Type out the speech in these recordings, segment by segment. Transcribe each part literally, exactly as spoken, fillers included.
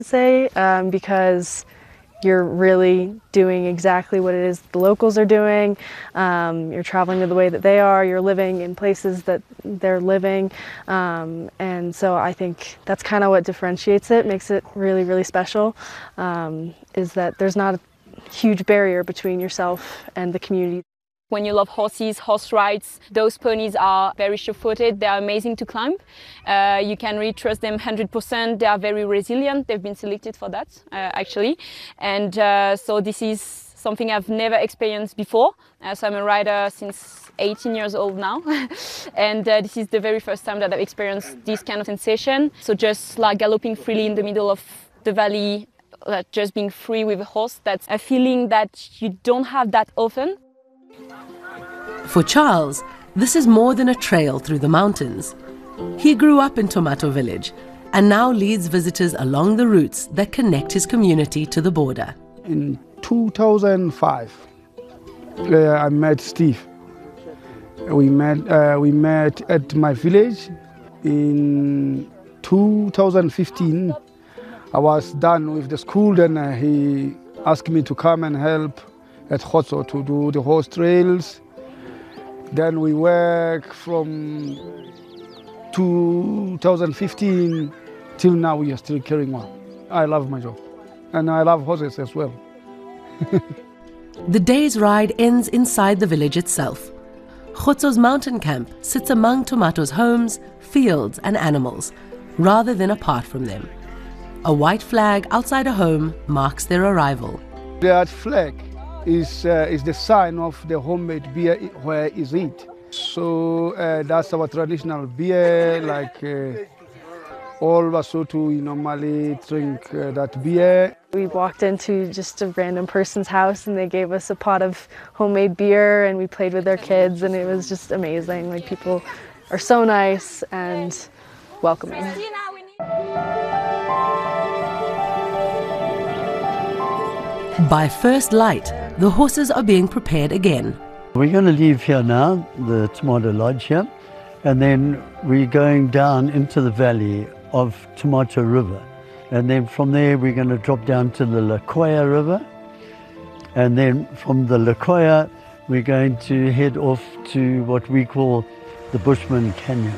say, um, because you're really doing exactly what it is the locals are doing. Um, you're traveling the way that they are. You're living in places that they're living. Um, and so I think that's kind of what differentiates it, makes it really, really special, um, is that there's not a huge barrier between yourself and the community. When you love horses, horse rides, those ponies are very sure-footed. They are amazing to climb. Uh, you can really trust them one hundred percent. They are very resilient. They've been selected for that, uh, actually. And uh, so this is something I've never experienced before. Uh, so I'm a rider since eighteen years old now. and uh, this is the very first time that I've experienced this kind of sensation. So just like galloping freely in the middle of the valley, like just being free with a horse, that's a feeling that you don't have that often. For Charles, this is more than a trail through the mountains. He grew up in Tomato Village and now leads visitors along the routes that connect his community to the border. In two thousand five, uh, I met Steve. We met, uh, we met at my village. In two thousand fifteen, I was done with the school, then uh, he asked me to come and help at Khotso to do the horse trails. Then we work from two thousand fifteen till now. We are still carrying on. I love my job, and I love horses as well. The day's ride ends inside the village itself. Khotso's mountain camp sits among Tomato's homes, fields and animals, rather than apart from them. A white flag outside a home marks their arrival. That flag is, uh, is the sign of the homemade beer where is it. So uh, that's our traditional beer, like uh, all Basotho, we normally drink uh, that beer. We walked into just a random person's house and they gave us a pot of homemade beer and we played with their kids and it was just amazing. Like, people are so nice and welcoming. By first light, the horses are being prepared again. We're going to leave here now, the Tomato Lodge here, and then we're going down into the valley of Tomato River. And then from there we're going to drop down to the Lokoya River. And then from the Lokoya we're going to head off to what we call the Bushman Canyon.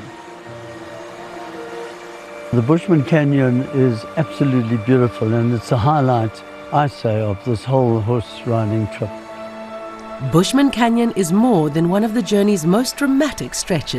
The Bushman Canyon is absolutely beautiful and it's a highlight, I say, of this whole horse riding trip. Bushman Canyon is more than one of the journey's most dramatic stretches.